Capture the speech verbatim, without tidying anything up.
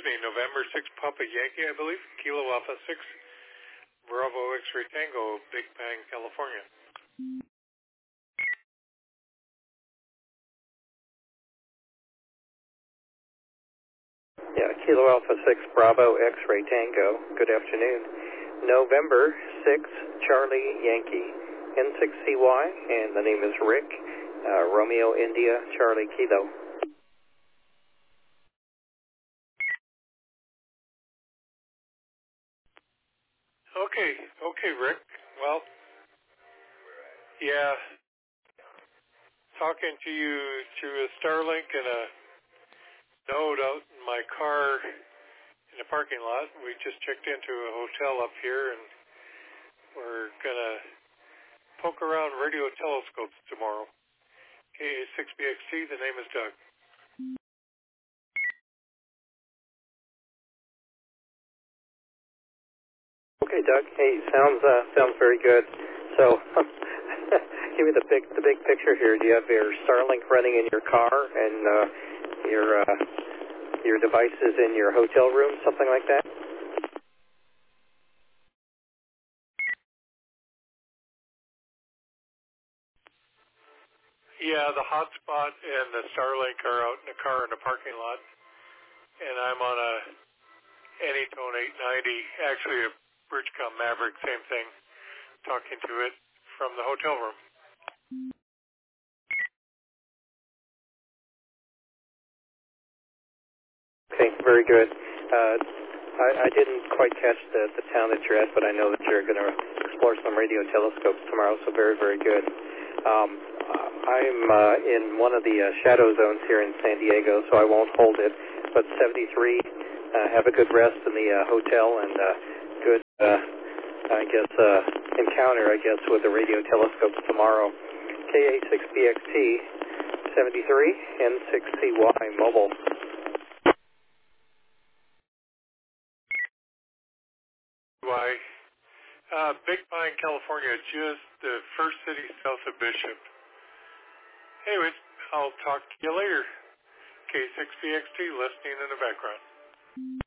excuse me, November sixth, Papa Yankee, I believe, Kilo Alpha six, Bravo X-Ray Tango, Big Bang, California. Yeah, Kilo Alpha six, Bravo X-Ray Tango, good afternoon. November sixth, Charlie Yankee, N six C Y, and the name is Rick, uh, Romeo India, Charlie Kilo. Okay, okay, Rick. Well, yeah, talking to you through a Starlink and a node out in my car in the parking lot. We just checked into a hotel up here, and we're going to poke around radio telescopes tomorrow. K A six B X T, the name is Doug. Okay, Doug. Hey, sounds uh, sounds very good. So, give me the big the big picture here. Do you have your Starlink running in your car and uh, your uh, your devices in your hotel room, something like that? Yeah, the hotspot and the Starlink are out in the car in the parking lot, and I'm on a Anytone eight ninety, actually a Bridgecom Maverick, same thing, talking to it from the hotel room. Okay, very good. Uh, I, I didn't quite catch the, the town that you're at, but I know that you're going to explore some radio telescopes tomorrow, so very, very good. Um, I'm uh, in one of the uh, shadow zones here in San Diego, so I won't hold it, but seventy-three, uh, have a good rest in the uh, hotel and uh, good, uh, I guess, uh, encounter, I guess, with the radio telescopes tomorrow. K A six B X T, seventy-three, N six C Y, mobile. Why? Uh, Big Pine, California, just the first city south of Bishop. Anyways, I'll talk to you later. K six B X T listening in the background.